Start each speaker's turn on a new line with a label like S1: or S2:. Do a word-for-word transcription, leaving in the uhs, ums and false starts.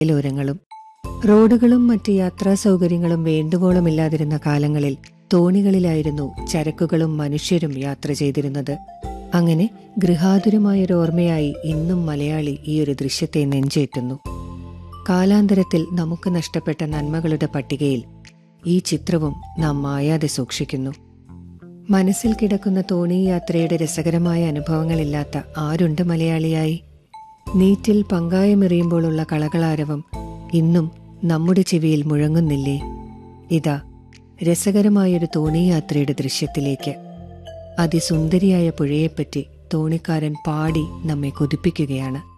S1: ോരങ്ങളും റോഡുകളും മറ്റ് യാത്രാ സൗകര്യങ്ങളും വേണ്ടുവോളമില്ലാതിരുന്ന കാലങ്ങളിൽ തോണികളിലായിരുന്നു ചരക്കുകളും മനുഷ്യരും യാത്ര ചെയ്തിരുന്നത്. അങ്ങനെ ഗൃഹാതുരമായൊരോർമ്മയായി ഇന്നും മലയാളി ഈ ഒരു ദൃശ്യത്തെ നെഞ്ചേറ്റുന്നു. കാലാന്തരത്തിൽ നമുക്ക് നഷ്ടപ്പെട്ട നന്മകളുടെ പട്ടികയിൽ ഈ ചിത്രവും നാം മായാതെ സൂക്ഷിക്കുന്നു. മനസ്സിൽ കിടക്കുന്ന തോണി യാത്രയുടെ രസകരമായ അനുഭവങ്ങളില്ലാത്ത ആരുണ്ട് മലയാളിയായി? നീറ്റിൽ പങ്കായമെറിയുമ്പോഴുള്ള കളകളാരവം ഇന്നും നമ്മുടെ ചെവിയിൽ മുഴങ്ങുന്നില്ലേ? ഇതാ രസകരമായൊരു തോണിയാത്രയുടെ ദൃശ്യത്തിലേക്ക്. അതിസുന്ദരിയായ പുഴയെപ്പറ്റി തോണിക്കാരൻ പാടി നമ്മെ കൊതിപ്പിക്കുകയാണ്.